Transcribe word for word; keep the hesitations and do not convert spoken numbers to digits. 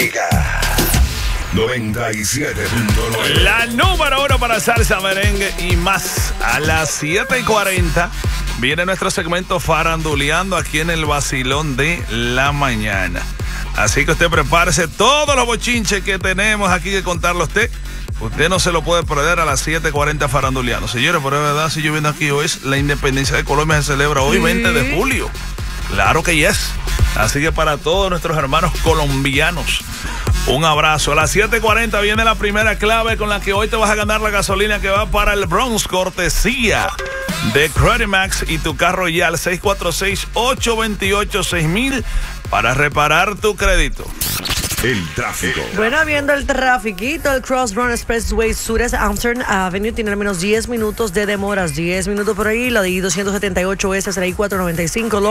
Mega noventa y siete punto nueve. La número uno para salsa, merengue y más. A las siete y cuarenta viene nuestro segmento faranduleando aquí en el vacilón de la mañana. Así que usted prepárese todos los bochinches que tenemos aquí que contarle a usted. Usted no se lo puede perder a las siete y cuarenta faranduleando. Señores, pero es verdad, si yo viendo aquí hoy es la independencia de Colombia, se celebra hoy, ¿Sí? veinte de julio. Claro que yes. Así que para todos nuestros hermanos colombianos, un abrazo. A las siete y cuarenta viene la primera clave con la que hoy te vas a ganar la gasolina que va para el Bronx, cortesía de Credimax y tu carro ya al seis cuatro seis, ocho dos ocho, seis mil para reparar tu crédito. El tráfico. Bueno, viendo el trafiquito, el Cross Run Expressway Sur es Amsterdam Avenue, tiene al menos diez minutos de demoras, diez minutos por ahí. La de I doscientos setenta y ocho S será I cuatrocientos noventa y cinco.